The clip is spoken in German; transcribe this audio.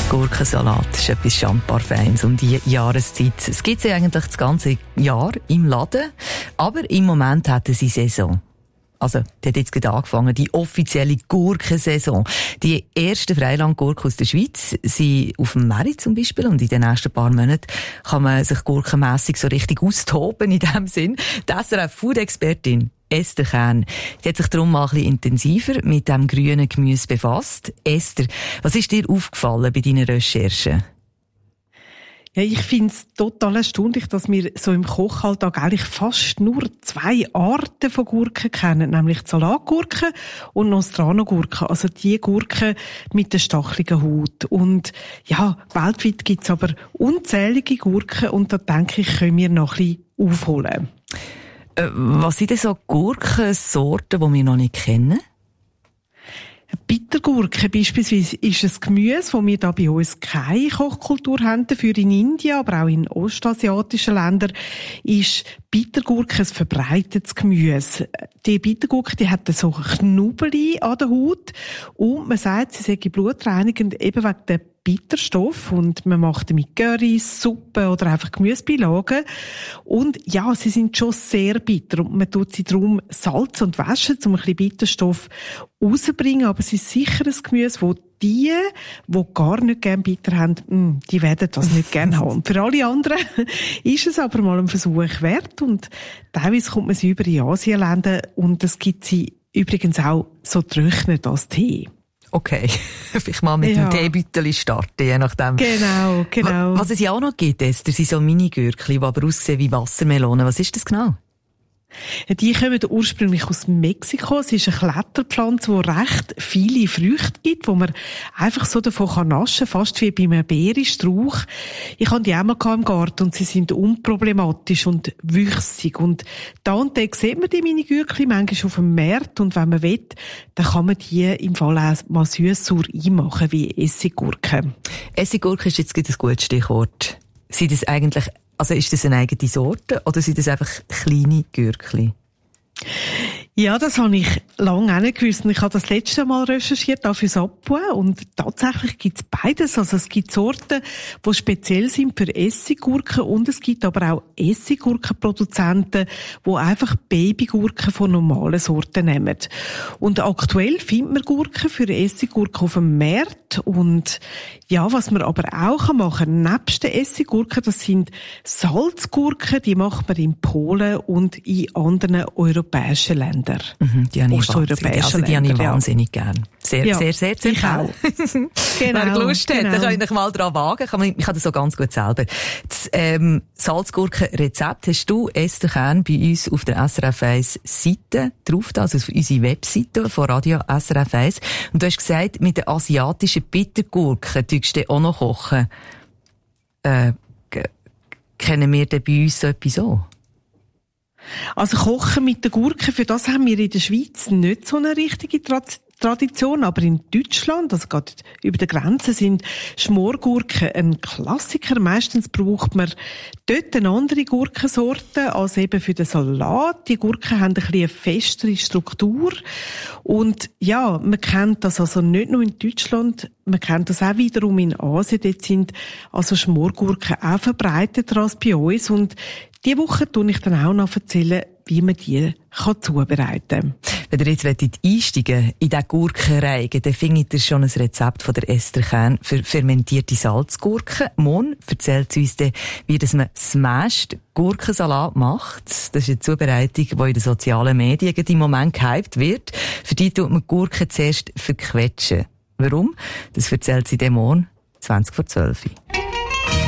Gurkensalat ist etwas Champagner-Feins um die Jahreszeit. Es gibt sie eigentlich das ganze Jahr im Laden, aber im Moment hat sie Saison. Also, die hat jetzt gerade angefangen, die offizielle Gurkensaison. Die ersten Freilandgurken aus der Schweiz sind auf dem Markt zum Beispiel, und in den nächsten paar Monaten kann man sich gurkenmässig so richtig austoben in dem Sinn. Die SRF-Food-Expertin Esther Kern, die hat sich darum mal ein bisschen intensiver mit dem grünen Gemüse befasst. Esther, was ist dir aufgefallen bei deinen Recherchen? Ja, ich finde es total erstaunlich, dass wir so im Kochalltag eigentlich fast nur 2 Arten von Gurken kennen, nämlich die Salatgurken und Nostrano-Gurken, also die Gurken mit der stacheligen Haut. Und ja, weltweit gibt es aber unzählige Gurken, und da denke ich, können wir noch ein bisschen aufholen. Was sind denn so Gurkensorten, die wir noch nicht kennen? Bittergurke beispielsweise ist ein Gemüse, wo wir da bei uns keine Kochkultur haben. Dafür in Indien, aber auch in ostasiatischen Ländern ist Bittergurke ein verbreitetes Gemüse. Die Bittergurke, die hat so Knubbeli an der Haut, und man sagt, sie sei blutreinigend eben wegen der Bitterstoff, und man macht damit Currys, Suppen oder einfach Gemüsebeilagen. Und ja, sie sind schon sehr bitter, und man tut sie darum salzen und waschen, um ein bisschen Bitterstoff rauszubringen. Aber es ist sicher ein Gemüse, wo die gar nicht gerne bitter haben, die werden das nicht gerne haben. Und für alle anderen ist es aber mal ein Versuch wert, und teilweise kommt man sie über in Asienländer, und es gibt sie übrigens auch so trocknet als Tee. Okay, vielleicht mal mit dem Teebüttel starten, je nachdem. Genau. Was es ja auch noch gibt, Esther, sind so Mini-Gürkli, die aber aussehen wie Wassermelonen. Was ist das genau? Die kommen ursprünglich aus Mexiko. Es ist eine Kletterpflanze, die recht viele Früchte gibt, wo man einfach so davon naschen kann, fast wie bei einem Beerenstrauch. Ich hatte die auch mal im Garten, und sie sind unproblematisch und wüchsig. Und da und da sieht man die Mini-Gürkli manchmal auf dem Markt, und wenn man will, dann kann man die im Fall auch mal süß-sauer einmachen, wie Essiggurken. Essiggurke ist jetzt ein gutes Stichwort. Sind das eigentlich, also ist das eine eigene Sorte, oder sind das einfach kleine Gürkli? Ja, das habe ich lange auch nicht gewusst. Ich habe das letzte Mal recherchiert, auch fürs Abbauen, und tatsächlich gibt es beides. Also es gibt Sorten, die speziell sind für Essiggurken, und es gibt aber auch Essiggurkenproduzenten, die einfach Babygurken von normalen Sorten nehmen. Und aktuell findet man Gurken für Essiggurken auf dem Markt. Und ja, was man aber auch machen kann, nebst den Essiggurken, das sind Salzgurken, die macht man in Polen und in anderen europäischen Ländern. Die habe ich wahnsinnig gern. Sehr zentral. Genau. Wer Lust hat, dann könnt ihr mal dran wagen. Ich kann das so ganz gut selber. Das Salzgurken-Rezept hast du, Esther Kern, bei uns auf der SRF 1 Seite drauf, also auf unsere Webseite von Radio SRF 1. Und du hast gesagt, mit den asiatischen Bittergurken tust du auch noch kochen. Kennen wir denn bei uns so etwas auch? Also Kochen mit den Gurken, für das haben wir in der Schweiz nicht so eine richtige Tradition, aber in Deutschland, also gerade über der Grenze, sind Schmorgurken ein Klassiker. Meistens braucht man dort eine andere Gurkensorte als eben für den Salat. Die Gurken haben ein bisschen eine festere Struktur. Und ja, man kennt das also nicht nur in Deutschland, man kennt das auch wiederum in Asien. Dort sind also Schmorgurken auch verbreiteter als bei uns. Und diese Woche tue ich dann auch noch erzählen, wie man die zubereiten kann. Wenn ihr jetzt einsteigen in diesen Gurkenreigen, dann findet ihr schon ein Rezept von der Esther Kern für fermentierte Salzgurken. Morgen erzählt sie uns dann, wie man Smashed Gurkensalat macht. Das ist eine Zubereitung, die in den sozialen Medien im Moment gehypt wird. Für die tut man Gurken zuerst verquetschen. Warum? Das erzählt sie dann morgen, 11:20.